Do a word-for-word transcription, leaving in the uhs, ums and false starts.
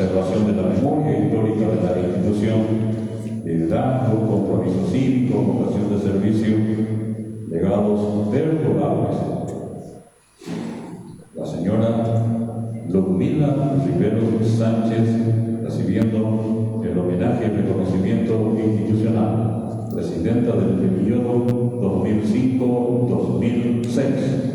preservación de la memoria histórica de la institución, liderazgo, compromiso cívico, vocación de servicio, legados perdurables. La señora Ludmila Riveros Sánchez, recibiendo el homenaje y reconocimiento institucional, presidenta del periodo dos mil cinco a dos mil seis.